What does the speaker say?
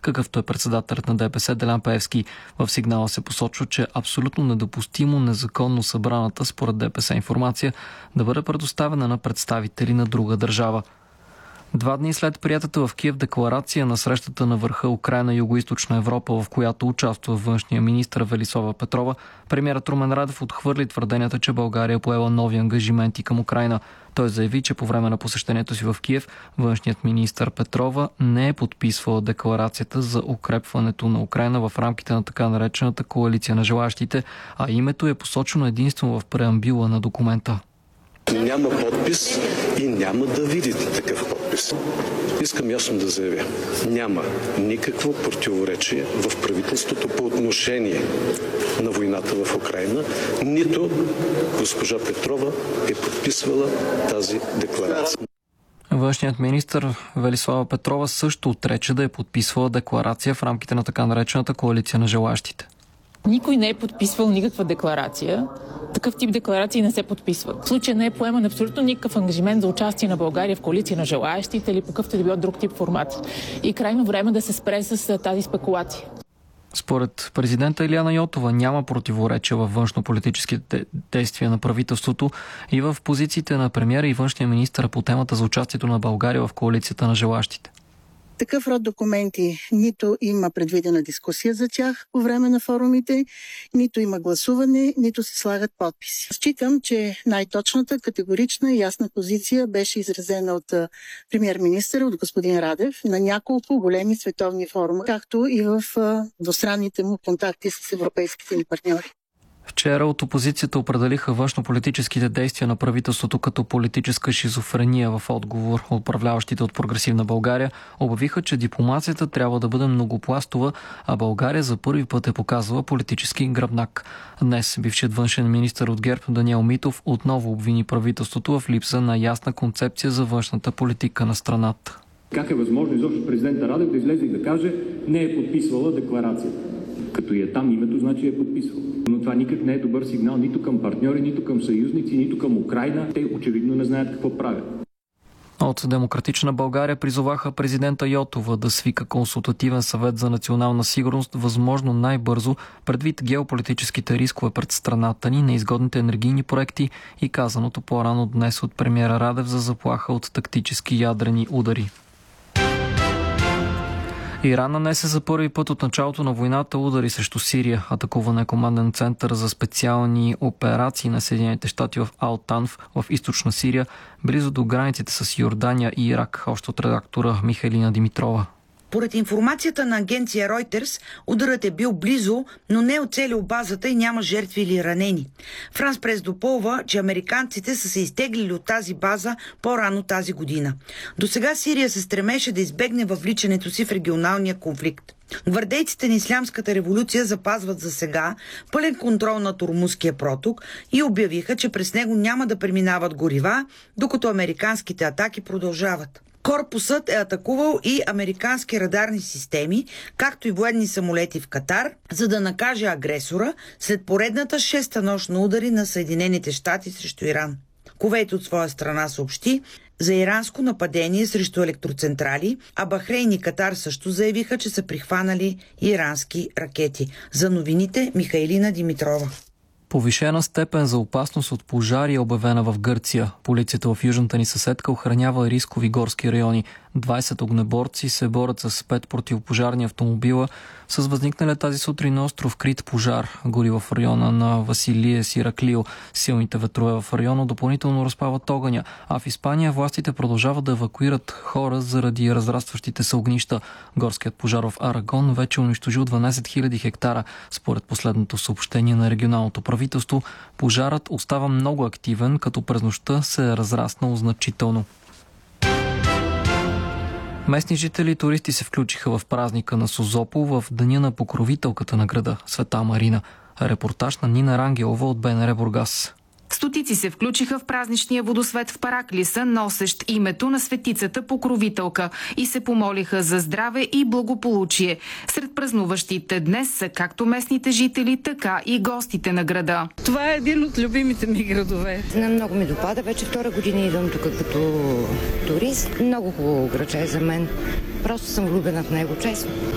какъвто е председателят на ДПС Делян Пеевски. В сигнала се посочва, че е абсолютно недопустимо незаконно събраната според ДПС информация да бъде предоставена на представители на друга държава. 2 дни след приятата в Киев декларация на срещата на върха Украйна-Югоизточна Европа, в която участва външния министър Велислава Петрова, премиерът Румен Радев отхвърли твърденията, че България поела нови ангажименти към Украйна. Той заяви, че по време на посещението си в Киев външният министър Петрова не е подписвала декларацията за укрепването на Украйна в рамките на така наречената коалиция на желащите, а името е посочено единствено в преамбюла на документа. Няма подпис и няма да видите такъв подпис. Искам ясно да заявя. Няма никакво противоречие в правителството по отношение на войната в Украйна. Нито госпожа Петрова е подписвала тази декларация. Външният министър Велислава Петрова също отрече да е подписвала декларация в рамките на така наречената коалиция на желащите. Никой не е подписвал никаква декларация. Такъв тип декларации не се подписват. В случая не е поеман абсолютно никакъв ангажимент за участие на България в коалиция на желаещите или по какъвто да било друг тип формат. И крайно време да се спре с тази спекулация. Според президента Илияна Йотова няма противоречия във външнополитическите действия на правителството и в позициите на премиера и външния министър по темата за участието на България в коалицията на желаещите. Такъв род документи нито има предвидена дискусия за тях по време на форумите, нито има гласуване, нито се слагат подписи. Считам, че най-точната, категорична и ясна позиция беше изразена от премиер-министъра, от господин Радев, на няколко големи световни форуми, както и в двустранните му контакти с европейските ни партньори. Вчера от опозицията определиха външнополитическите действия на правителството като политическа шизофрения. В отговор управляващите от Прогресивна България обявиха, че дипломацията трябва да бъде многопластова, а България за първи път е показала политически гръбнак. Днес бившият външен министър от ГЕРБ Даниел Митов отново обвини правителството в липса на ясна концепция за външната политика на страната. Как е възможно изобщо президента Радев да излезе и да каже не е подписвала декларацията? Като и е там името, значи е подписвал. Но това никак не е добър сигнал нито към партньори, нито към съюзници, нито към Украйна. Те очевидно не знаят какво правят. От Демократична България призоваха президента Йотова да свика консултативен съвет за национална сигурност възможно най-бързо, предвид геополитическите рискове пред страната ни, неизгодните енергийни проекти и казаното по-рано днес от премиера Радев за заплаха от тактически ядрени удари. Иран нанесе за първи път от началото на войната удари срещу Сирия. Атакуван е команден център за специални операции на Съединените щати в Ал-Танф в източна Сирия, близо до границите с Йордания и Ирак, още от редактора Михайлина Димитрова. Поред информацията на агенция Reuters, ударът е бил близо, но не оцелил базата и няма жертви или ранени. Франс Прес допълва, че американците са се изтеглили от тази база по-рано тази година. До сега Сирия се стремеше да избегне въвличането си в регионалния конфликт. Гвардейците на Ислямската революция запазват за сега пълен контрол над Ормузския проток и обявиха, че през него няма да преминават горива, докато американските атаки продължават. Корпусът е атакувал и американски радарни системи, както и военни самолети в Катар, за да накаже агресора след поредната 6-та нощ на удари на Съединените щати срещу Иран. Кувейт от своя страна съобщи за иранско нападение срещу електроцентрали, а Бахрейн и Катар също заявиха, че са прихванали ирански ракети. За новините Михайлина Димитрова. Повишена степен за опасност от пожари е обявена в Гърция. Полицията в южната ни съседка охранява рискови горски райони. 20 огнеборци се борят с 5 противопожарни автомобила с възникналия тази сутрин на остров Крит пожар. Гори в района на Василиес и Ираклио. Силните ветрове в района допълнително разпават огъня, а в Испания властите продължават да евакуират хора заради разрастващите се огнища. Горският пожар в Арагон вече унищожил 12 000 хектара. Според последното съобщение на регионалното правителство, пожарът остава много активен, като през нощта се е разраснал значително. Местни жители и туристи се включиха в празника на Созопол в деня на покровителката на града Света Марина. Репортаж на Нина Рангелова от БНР Бургас. Стотици се включиха в празничния водосвет в Параклиса, носещ името на светицата покровителка, и се помолиха за здраве и благополучие. Сред празнуващите днес са както местните жители, така и гостите на града. Това е един от любимите ми градове. Много ми допада. Вече 2 година идвам тук като турист. Много хубаво градче за мен. Просто съм влюбена в него, честно.